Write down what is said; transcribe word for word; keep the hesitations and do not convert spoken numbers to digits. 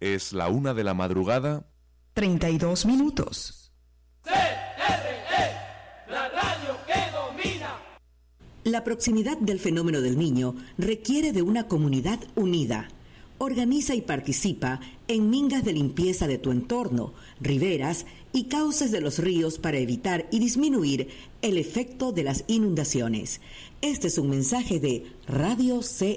Es la una de la madrugada. treinta y dos minutos. C R E, la radio que domina. La proximidad del fenómeno del Niño requiere de una comunidad unida. Organiza y participa en mingas de limpieza de tu entorno, riberas y cauces de los ríos para evitar y disminuir el efecto de las inundaciones. Este es un mensaje de Radio C